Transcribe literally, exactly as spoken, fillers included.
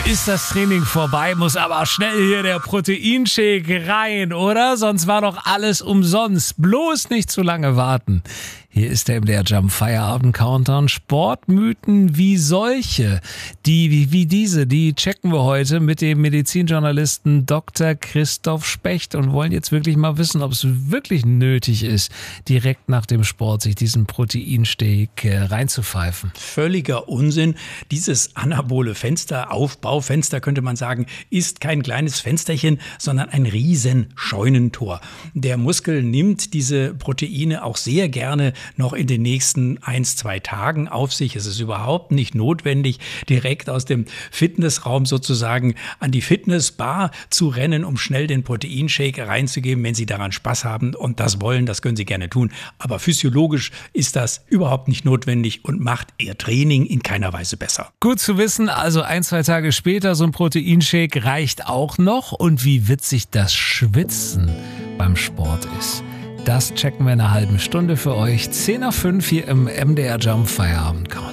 ist das Training vorbei, muss aber schnell hier der Proteinshake rein, oder? Sonst war doch alles umsonst. Bloß nicht zu lange warten. Hier ist der M D R Jump Feierabend Countdown. Sportmythen wie solche, die wie, wie diese, die checken wir heute mit dem Medizinjournalisten Doktor Christoph Specht und wollen jetzt wirklich mal wissen, ob es wirklich nötig ist, direkt nach dem Sport sich diesen Proteinshake reinzupfeifen. Völliger Unsinn. Dieses anabole Fenster, Aufbaufenster könnte man sagen, ist kein kleines Fensterchen, sondern ein riesen Scheunentor. Der Muskel nimmt diese Proteine auch sehr gerne noch in den nächsten eins, zwei Tagen auf sich. Es ist überhaupt nicht notwendig, direkt aus dem Fitnessraum sozusagen an die Fitnessbar zu rennen, um schnell den Proteinshake reinzugeben. Wenn Sie daran Spaß haben und das wollen, das können Sie gerne tun. Aber physiologisch ist das überhaupt nicht notwendig und macht Ihr Training in keiner Weise besser. Gut zu wissen, also ein, zwei Tage später, so ein Proteinshake reicht auch noch. Und wie witzig das Schwitzen beim Sport ist. Das checken wir in einer halben Stunde für euch. zehn nach fünf hier im M D R Jump Feierabend Countdown.